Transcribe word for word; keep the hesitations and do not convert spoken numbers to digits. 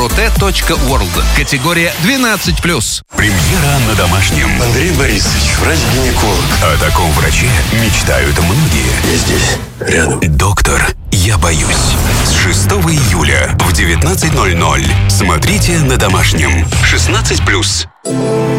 Проте точка ворлд. Категория двенадцать плюс. Премьера на Домашнем. Андрей Борисович, врач-гинеколог. О таком враче мечтают многие. Я здесь, рядом. Доктор, я боюсь. С шестого июля в девятнадцать ноль ноль. Смотрите на Домашнем. шестнадцать плюс.